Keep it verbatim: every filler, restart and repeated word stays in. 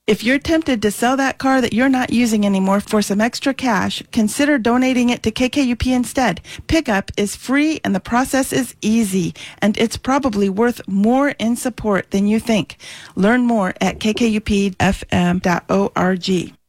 If you're tempted to sell that car that you're not using anymore for some extra cash, consider donating it to K K U P instead. Pickup is free and the process is easy, and it's probably worth more in support than you think. Learn more at k k u p f m dot org.